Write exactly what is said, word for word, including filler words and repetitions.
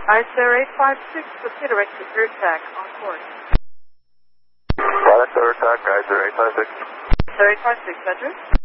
Icer eight five six with direct to third tack on course. Product third tack, Icer eight five six. Icer eight five six, address?